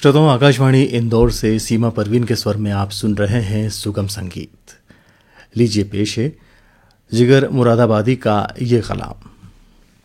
श्रोताओं, आकाशवाणी इंदौर से सीमा परवीन के स्वर में आप सुन रहे हैं सुगम संगीत। लीजिए पेश है जिगर मुरादाबादी का ये कलाम।